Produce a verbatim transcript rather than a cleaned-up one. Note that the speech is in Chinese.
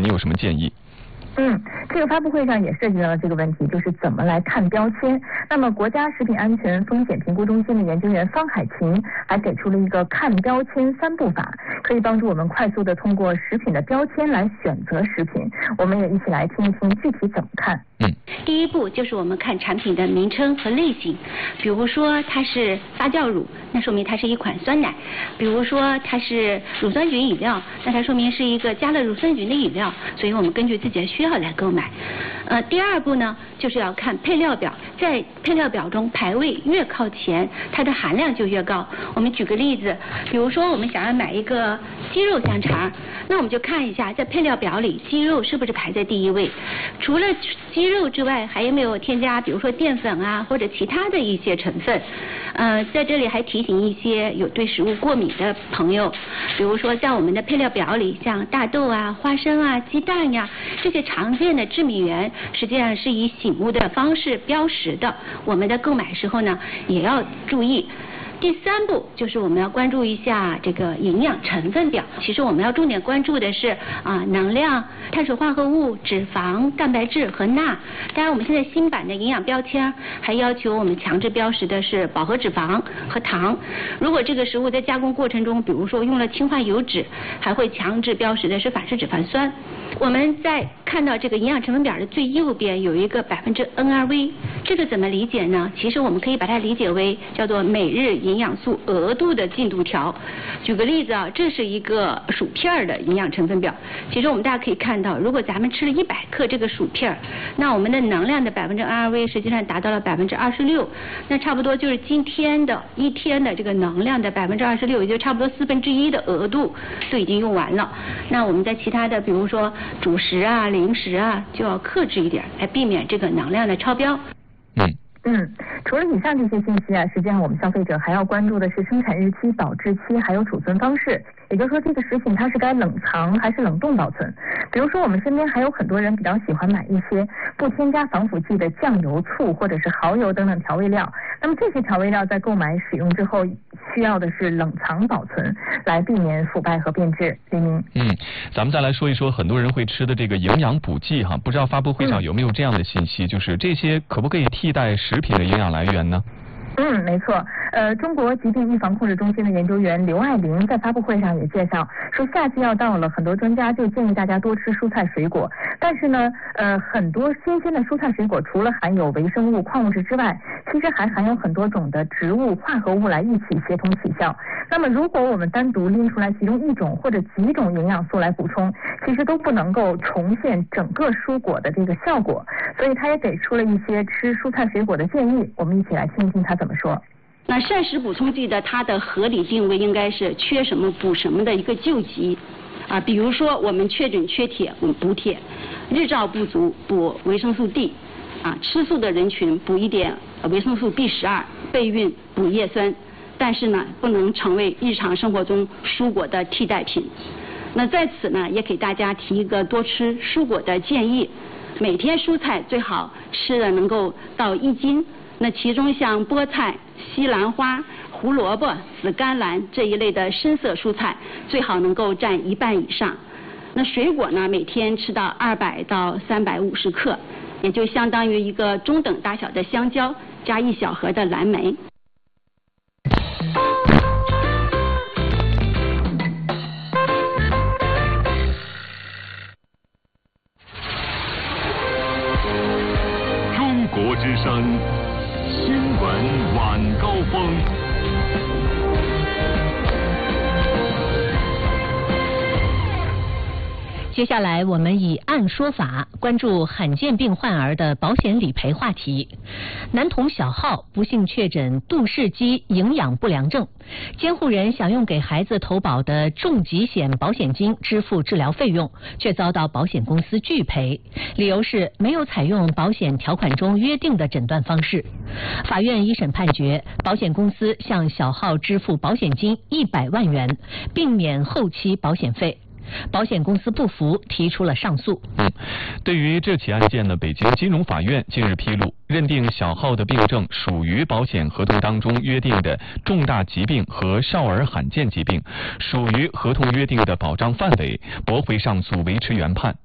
你有什么建议？ 嗯，这个发布会上也涉及到了这个问题，就是怎么来看标签。那么，国家食品安全风险评估中心的研究员方海琴还给出了一个看标签三步法，可以帮助我们快速的通过食品的标签来选择食品。我们也一起来听一听具体怎么看。 嗯，第一步就是我们看产品的名称和类型，比如说它是发酵乳，那说明它是一款酸奶；比如说它是乳酸菌饮料，那它说明是一个加了乳酸菌的饮料。所以我们根据自己的需要来购买。呃，第二步呢，就是要看配料表，在配料表中排位越靠前，它的含量就越高。我们举个例子，比如说我们想要买一个鸡肉香肠，那我们就看一下在配料表里鸡肉是不是排在第一位，除了鸡肉之外，还有没有添加比如说淀粉啊或者其他的一些成分。呃，在这里还提醒一些有对食物过敏的朋友，比如说在我们的配料表里，像大豆啊、花生啊、鸡蛋呀这些常见的致敏源，实际上是以醒目的方式标识的。我们的购买时候呢，也要注意。第三步就是我们要关注一下这个营养成分表。其实我们要重点关注的是啊能量、碳水化合物、脂肪、蛋白质和钠。当然，我们现在新版的营养标签还要求我们强制标识的是饱和脂肪和糖。如果这个食物在加工过程中，比如说用了氢化油脂，还会强制标识的是反式脂肪酸。我们在看到这个营养成分表的最右边有一个百分之 N R V， 这个怎么理解呢？其实我们可以把它理解为叫做每日营养素额度的进度条。举个例子啊，这是一个薯片的营养成分表。其实我们大家可以看到，如果咱们吃了一百克这个薯片，那我们的能量的百分之 N R V 实际上达到了百分之二十六，那差不多就是今天的一天的这个能量的百分之二十六，也就差不多四分之一的额度都已经用完了。那我们在其他的，比如说主食啊、零食啊，就要克制一点，来避免这个能量的超标。 嗯。 嗯，除了以上这些信息啊，实际上我们消费者还要关注的是生产日期、保质期还有储存方式。也就是说，这个食品它是该冷藏还是冷冻保存？比如说，我们身边还有很多人比较喜欢买一些不添加防腐剂的酱油、醋或者是蚝油等等调味料。那么这些调味料在购买使用之后，需要的是冷藏保存，来避免腐败和变质。李明， 嗯，咱们再来说一说很多人会吃的这个营养补剂哈，不知道发布会上有没有这样的信息，嗯、就是这些可不可以替代食品的营养来源呢？ 嗯，没错。呃，中国疾病预防控制中心的研究员刘爱玲在发布会上也介绍说，夏季要到了，很多专家就建议大家多吃蔬菜水果。但是呢，呃，很多新鲜的蔬菜水果除了含有微生物、矿物质之外，其实还含有很多种的植物化合物来一起协同起效。那么，如果我们单独拎出来其中一种或者几种营养素来补充，其实都不能够重现整个蔬果的这个效果。所以，他也给出了一些吃蔬菜水果的建议。我们一起来听一听他怎么说。 那膳食补充剂的它的合理定位应该是缺什么补什么的一个救急啊，比如说我们确诊缺铁，我们补铁；日照不足补维生素 D， 啊，吃素的人群补一点维生素 B 十二， 备孕补叶酸。但是呢，不能成为日常生活中蔬果的替代品。那在此呢，也给大家提一个多吃蔬果的建议。每天蔬菜最好吃的能够到一斤，那其中像菠菜、西兰花、胡萝卜、紫甘蓝这一类的深色蔬菜，最好能够占一半以上。那水果呢，每天吃到二百到三百五十克，也就相当于一个中等大小的香蕉加一小盒的蓝莓。 中国之声新闻晚高峰。 接下来我们以案说法，关注罕见病患儿的保险理赔话题。男童小浩不幸确诊杜氏肌营养不良症，监护人想用给孩子投保的重疾险保险金支付治疗费用，却遭到保险公司拒赔，理由是没有采用保险条款中约定的诊断方式。法院一审判决，保险公司向小浩支付保险金一百万元，并免后期保险费。保险公司不服，提出了上诉。 嗯，对于这起案件呢，北京金融法院近日披露，认定小浩的病症属于保险合同当中约定的重大疾病和少儿罕见疾病，属于合同约定的保障范围，驳回上诉，维持原判。